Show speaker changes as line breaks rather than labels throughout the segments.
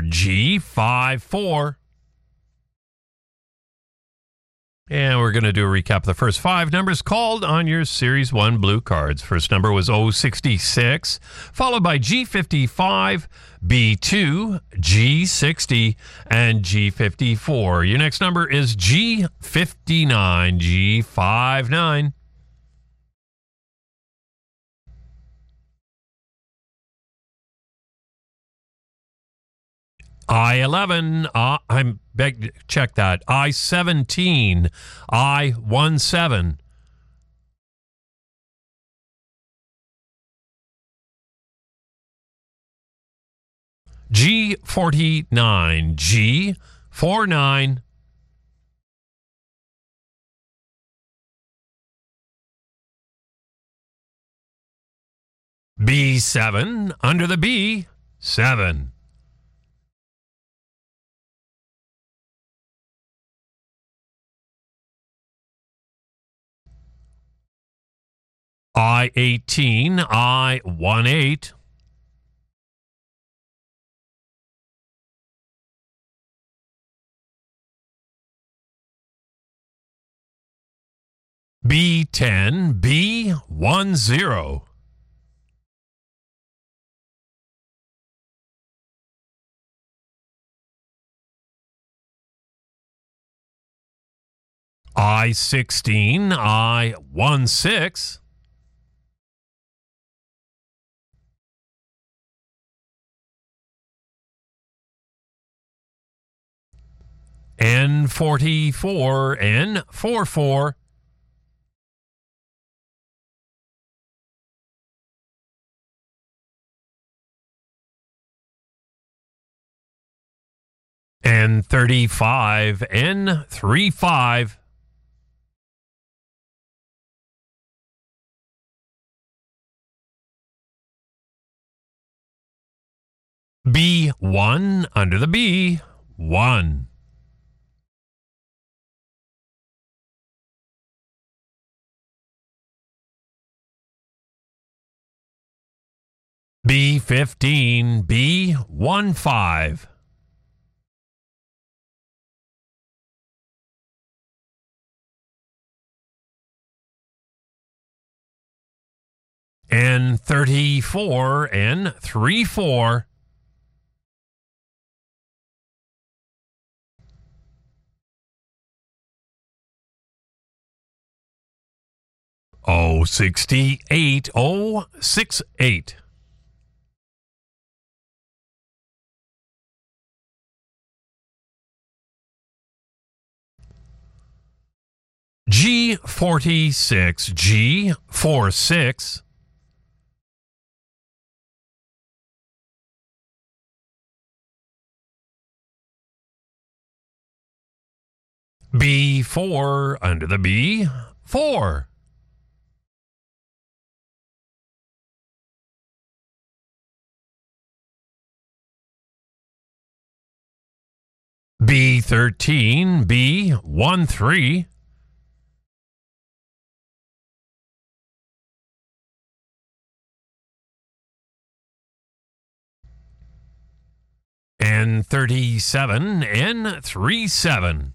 G54. And we're going to do a recap of the first 5 numbers called on your Series 1 blue cards. First number was 066, followed by G55, B2, G60, and G54. Your next number is G59, G59. I-11, check that. I-17, I-17. G49, G49. B7, under the B, 7. I-18, I-18. B10, B10. I-16, I-16. N44, N44. N35, N35. B1, under the B, 1. B15, B15. N34, N34. O68, O68. G46, G46. B4, under the B, 4. B13, B13. N37, N37.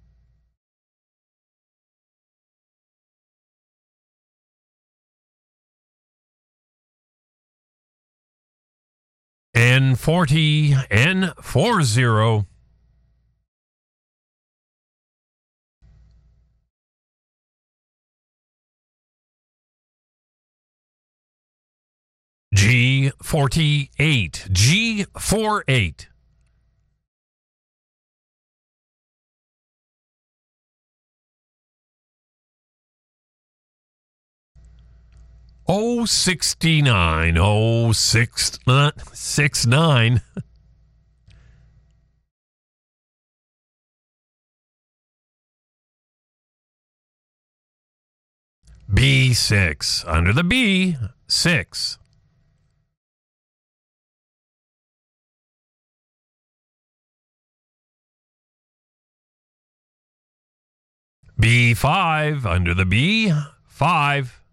N40, N40. G48, G48. O69, O69. B6, under the B, 6. B5, under the B, 5.